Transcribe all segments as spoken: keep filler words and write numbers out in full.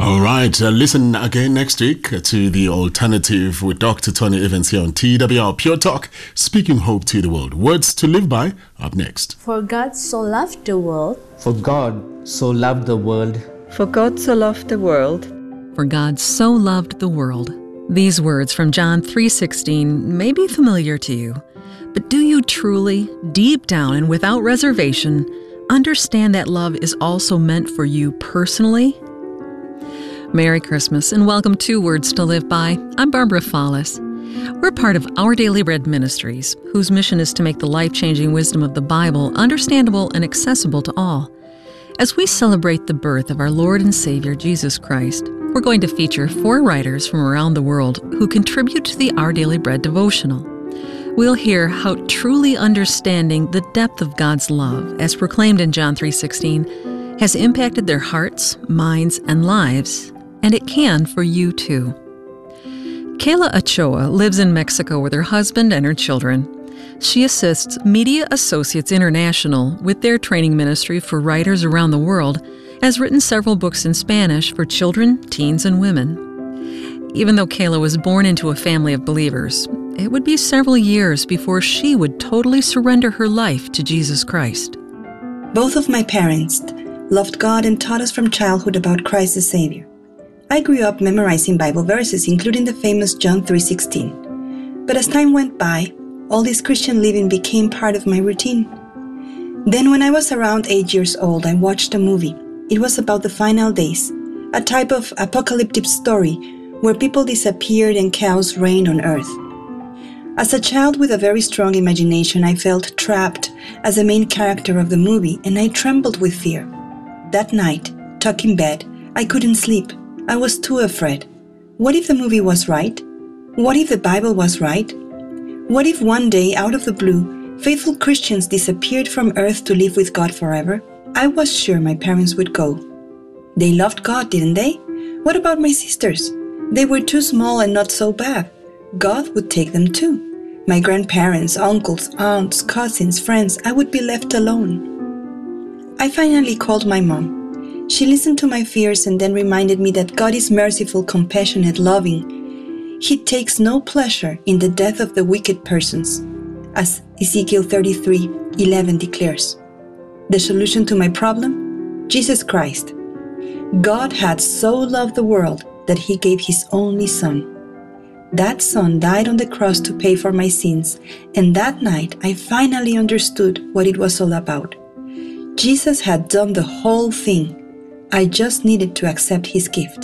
All right, uh, listen again next week to The Alternative with Doctor Tony Evans here on T W R Pure Talk, speaking hope to the world. Words to live by, up next. For God so loved the world. For God so loved the world. For God so loved the world. For God so loved the world. These words from John three sixteen may be familiar to you, but do you truly, deep down and without reservation, understand that love is also meant for you personally? Merry Christmas and welcome to Words to Live By. I'm Barbara Follis. We're part of Our Daily Bread Ministries, whose mission is to make the life-changing wisdom of the Bible understandable and accessible to all. As we celebrate the birth of our Lord and Savior, Jesus Christ, we're going to feature four writers from around the world who contribute to the Our Daily Bread devotional. We'll hear how truly understanding the depth of God's love, as proclaimed in John three sixteen, has impacted their hearts, minds, and lives, and it can for you too. Kayla Ochoa lives in Mexico with her husband and her children. She assists Media Associates International with their training ministry for writers around the world, has written several books in Spanish for children, teens, and women. Even though Kayla was born into a family of believers, it would be several years before she would totally surrender her life to Jesus Christ. Both of my parents loved God and taught us from childhood about Christ the Savior. I grew up memorizing Bible verses, including the famous John three sixteen. But as time went by, all this Christian living became part of my routine. Then when I was around eight years old, I watched a movie. It was about the final days, a type of apocalyptic story where people disappeared and chaos reigned on earth. As a child with a very strong imagination, I felt trapped as the main character of the movie, and I trembled with fear. That night, tucked in bed, I couldn't sleep. I was too afraid. What if the movie was right? What if the Bible was right? What if one day, out of the blue, faithful Christians disappeared from earth to live with God forever? I was sure my parents would go. They loved God, didn't they? What about my sisters? They were too small and not so bad. God would take them too. My grandparents, uncles, aunts, cousins, friends, I would be left alone. I finally called my mom. She listened to my fears and then reminded me that God is merciful, compassionate, loving. He takes no pleasure in the death of the wicked persons, as Ezekiel thirty-three eleven declares. The solution to my problem? Jesus Christ. God had so loved the world that He gave His only Son. That Son died on the cross to pay for my sins, and that night I finally understood what it was all about. Jesus had done the whole thing. I just needed to accept His gift.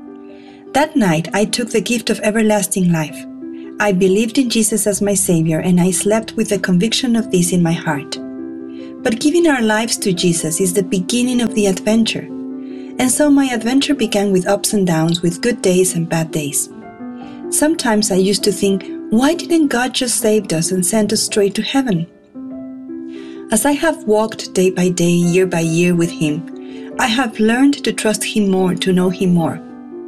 That night, I took the gift of everlasting life. I believed in Jesus as my Savior, and I slept with the conviction of this in my heart. But giving our lives to Jesus is the beginning of the adventure. And so my adventure began with ups and downs, with good days and bad days. Sometimes I used to think, why didn't God just save us and send us straight to heaven? As I have walked day by day, year by year with Him, I have learned to trust Him more, to know Him more.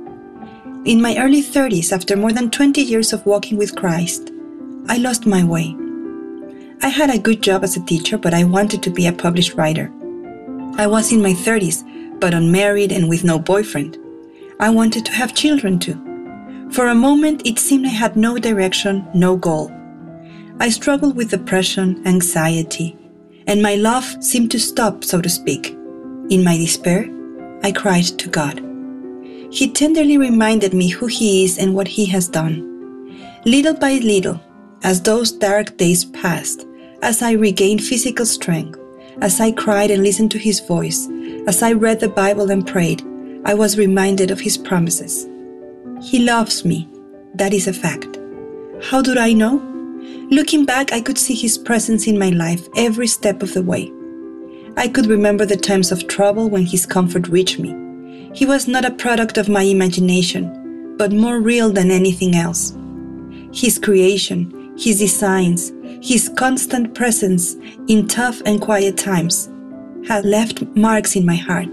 In my early thirties, after more than twenty years of walking with Christ, I lost my way. I had a good job as a teacher, but I wanted to be a published writer. I was in my thirties, but unmarried and with no boyfriend. I wanted to have children too. For a moment, it seemed I had no direction, no goal. I struggled with depression, anxiety, and my love seemed to stop, so to speak. In my despair, I cried to God. He tenderly reminded me who He is and what He has done. Little by little, as those dark days passed, as I regained physical strength, as I cried and listened to His voice, as I read the Bible and prayed, I was reminded of His promises. He loves me. That is a fact. How do I know? Looking back, I could see His presence in my life every step of the way. I could remember the times of trouble when His comfort reached me. He was not a product of my imagination, but more real than anything else. His creation, His designs, His constant presence in tough and quiet times had left marks in my heart.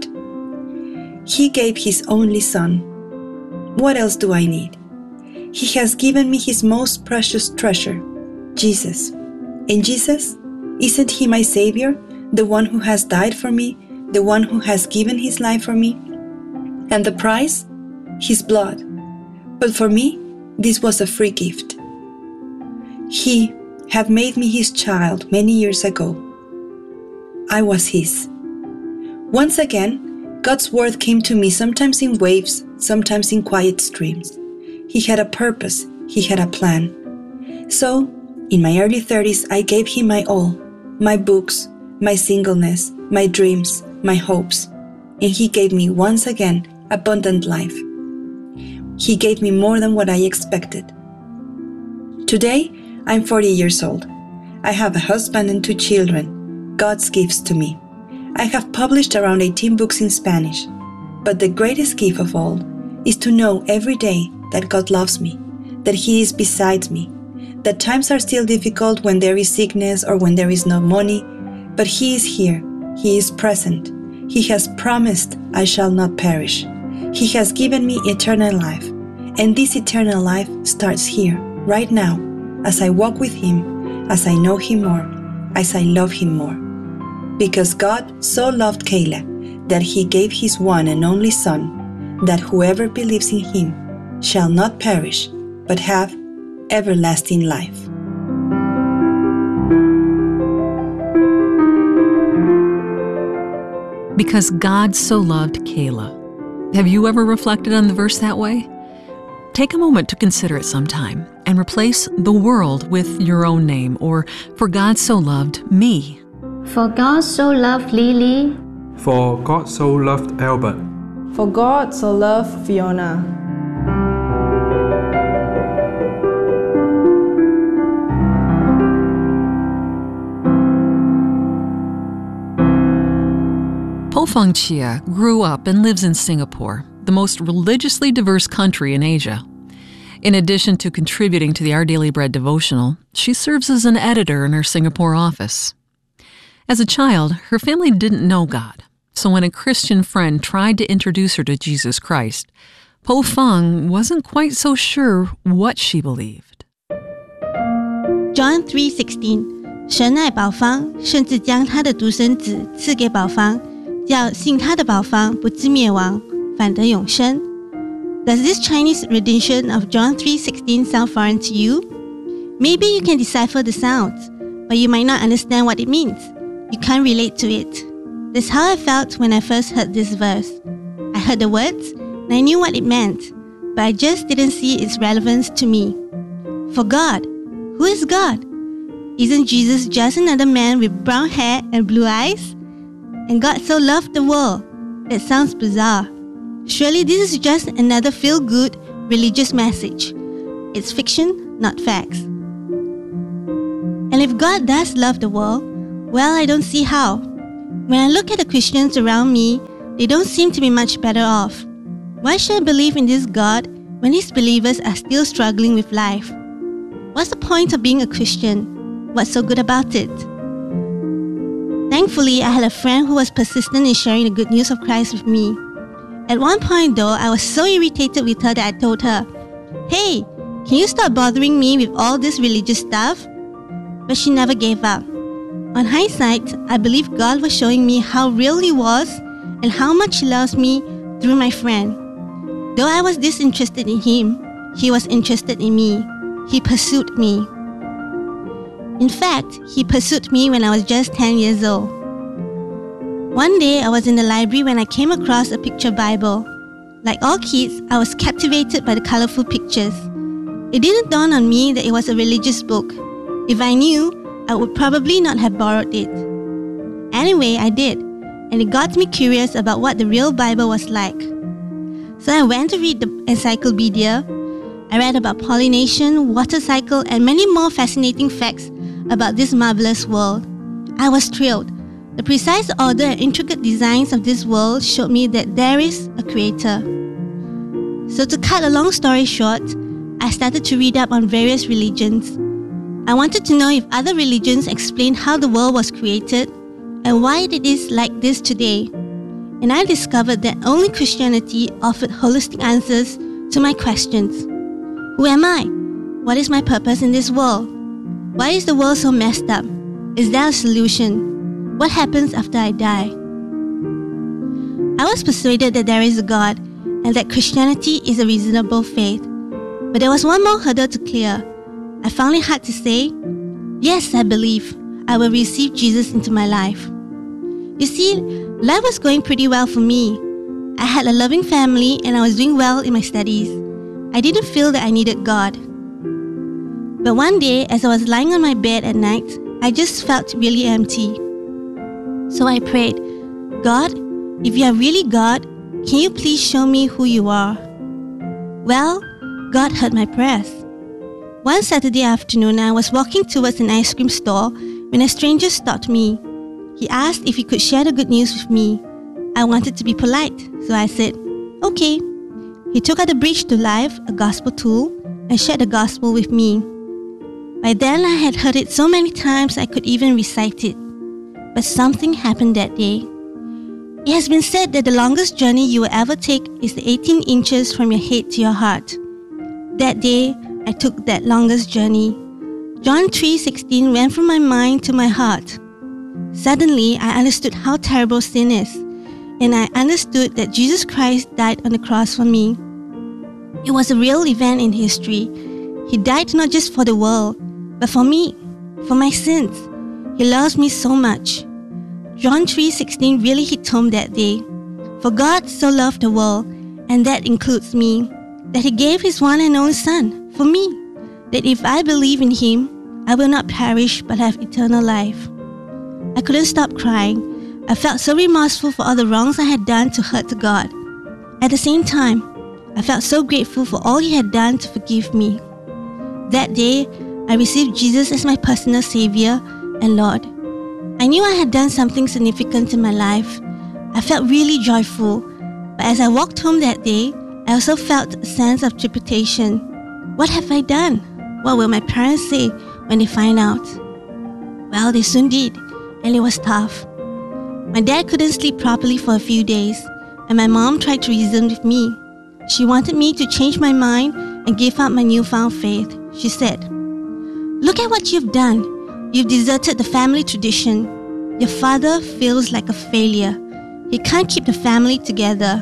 He gave His only Son. What else do I need? He has given me His most precious treasure, Jesus. And Jesus, isn't He my Savior? The one who has died for me, the one who has given His life for me? And the price? His blood. But for me, this was a free gift. He had made me his child many years ago. I was his. Once again, God's word came to me sometimes in waves, sometimes in quiet streams. He had a purpose, he had a plan. So, in my early thirties, I gave him my all, my books, my singleness, my dreams, my hopes, and he gave me once again abundant life. He gave me more than what I expected. Today, I'm forty years old. I have a husband and two children, God's gifts to me. I have published around eighteen books in Spanish, but the greatest gift of all is to know every day that God loves me, that He is beside me, that times are still difficult when there is sickness or when there is no money, but He is here, He is present. He has promised I shall not perish. He has given me eternal life, and this eternal life starts here, right now, as I walk with Him, as I know Him more, as I love Him more. Because God so loved Kayla that He gave His one and only Son, that whoever believes in Him shall not perish, but have everlasting life. Because God so loved Kayla. Have you ever reflected on the verse that way? Take a moment to consider it sometime and replace the world with your own name, or for God so loved me. For God so loved Lily. For God so loved Albert. For God so loved Fiona. Po Feng Chia grew up and lives in Singapore, the most religiously diverse country in Asia. In addition to contributing to the Our Daily Bread devotional, she serves as an editor in her Singapore office. As a child, her family didn't know God, so when a Christian friend tried to introduce her to Jesus Christ, Po Feng wasn't quite so sure what she believed. John three sixteen 神爱宝方，甚至将他的独生子赐给宝方，叫信他的宝方不至灭亡，反得永生。Does this Chinese rendition of John three sixteen sound foreign to you? Maybe you can decipher the sounds, but you might not understand what it means. You can't relate to it. That's how I felt when I first heard this verse. I heard the words, and I knew what it meant, but I just didn't see its relevance to me. For God, who is God? Isn't Jesus just another man with brown hair and blue eyes? And God so loved the world. That sounds bizarre. Surely this is just another feel-good religious message. It's fiction, not facts. And if God does love the world, well, I don't see how. When I look at the Christians around me, they don't seem to be much better off. Why should I believe in this God when His believers are still struggling with life? What's the point of being a Christian? What's so good about it? Thankfully, I had a friend who was persistent in sharing the good news of Christ with me. At one point though, I was so irritated with her that I told her, "Hey, can you stop bothering me with all this religious stuff?" But she never gave up. On hindsight, I believe God was showing me how real He was and how much He loves me through my friend. Though I was disinterested in Him, He was interested in me. He pursued me. In fact, He pursued me when I was just ten years old. One day, I was in the library when I came across a picture Bible. Like all kids, I was captivated by the colorful pictures. It didn't dawn on me that it was a religious book. If I knew, I would probably not have borrowed it. Anyway, I did, and it got me curious about what the real Bible was like. So I went to read the encyclopedia. I read about pollination, water cycle, and many more fascinating facts about this marvelous world. I was thrilled. The precise order and intricate designs of this world showed me that there is a creator. So to cut a long story short, I started to read up on various religions. I wanted to know if other religions explained how the world was created and why it is like this today. And I discovered that only Christianity offered holistic answers to my questions. Who am I? What is my purpose in this world? Why is the world so messed up? Is there a solution? What happens after I die? I was persuaded that there is a God, and that Christianity is a reasonable faith. But there was one more hurdle to clear. I found it hard to say, yes, I believe I will receive Jesus into my life. You see, life was going pretty well for me. I had a loving family and I was doing well in my studies. I didn't feel that I needed God. But one day, as I was lying on my bed at night, I just felt really empty. So I prayed, God, if you are really God, can you please show me who you are? Well, God heard my prayers. One Saturday afternoon, I was walking towards an ice cream store when a stranger stopped me. He asked if he could share the good news with me. I wanted to be polite, so I said, okay. He took out the Bridge to Life, a gospel tool, and shared the gospel with me. By then, I had heard it so many times I could even recite it. But something happened that day. It has been said that the longest journey you will ever take is the eighteen inches from your head to your heart. That day, I took that longest journey. John three sixteen went from my mind to my heart. Suddenly, I understood how terrible sin is, and I understood that Jesus Christ died on the cross for me. It was a real event in history. He died not just for the world, but for me, for my sins. He loves me so much. John three sixteen really hit home that day. For God so loved the world, and that includes me, that He gave His one and only Son for me, that if I believe in Him, I will not perish but have eternal life. I couldn't stop crying. I felt so remorseful for all the wrongs I had done to hurt God. At the same time, I felt so grateful for all He had done to forgive me. That day, I received Jesus as my personal Savior and Lord. I knew I had done something significant in my life. I felt really joyful, but as I walked home that day, I also felt a sense of trepidation. What have I done? What will my parents say when they find out? Well, they soon did, and it was tough. My dad couldn't sleep properly for a few days, and my mom tried to reason with me. She wanted me to change my mind and give up my newfound faith. She said, "Look at what you've done. You've deserted the family tradition. Your father feels like a failure. He can't keep the family together."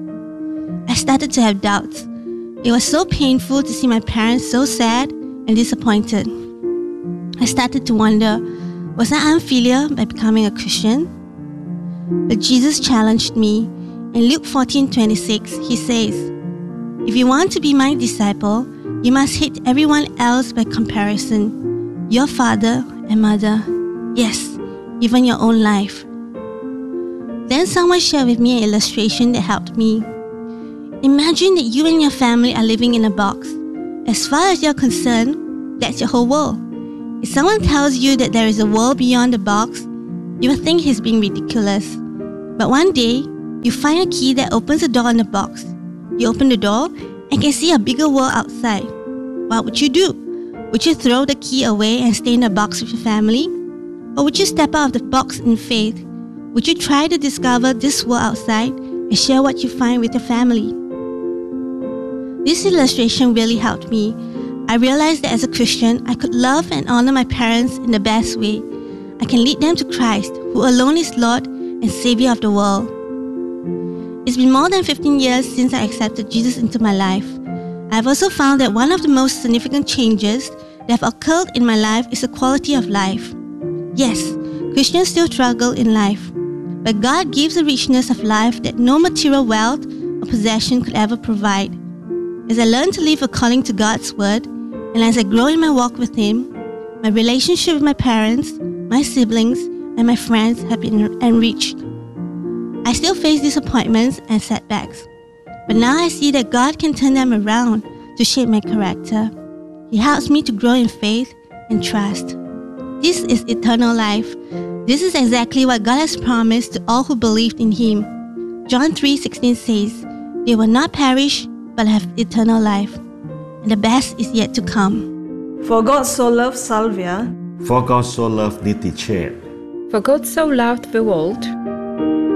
I started to have doubts. It was so painful to see my parents so sad and disappointed. I started to wonder, was I unfilial by becoming a Christian? But Jesus challenged me. In Luke fourteen twenty-six, He says, "If you want to be my disciple, you must hate everyone else by comparison, your father and mother, yes, even your own life." Then someone shared with me an illustration that helped me. Imagine that you and your family are living in a box. As far as you're concerned, that's your whole world. If someone tells you that there is a world beyond the box, you will think he's being ridiculous. But one day, you find a key that opens the door on the box. You open the door and can see a bigger world outside. What would you do? Would you throw the key away and stay in the box with your family? Or would you step out of the box in faith? Would you try to discover this world outside and share what you find with your family? This illustration really helped me. I realized that as a Christian, I could love and honor my parents in the best way. I can lead them to Christ, who alone is Lord and Savior of the world. It's been more than fifteen years since I accepted Jesus into my life. I've also found that one of the most significant changes that have occurred in my life is the quality of life. Yes, Christians still struggle in life, but God gives a richness of life that no material wealth or possession could ever provide. As I learn to live according to God's Word, and as I grow in my walk with Him, my relationship with my parents, my siblings, and my friends have been enriched. I still face disappointments and setbacks, but now I see that God can turn them around to shape my character. He helps me to grow in faith and trust. This is eternal life. This is exactly what God has promised to all who believed in Him. John three sixteen says, "They will not perish, but have eternal life." And the best is yet to come. For God so loved Salvia. For God so loved Nitichep. For God so loved the world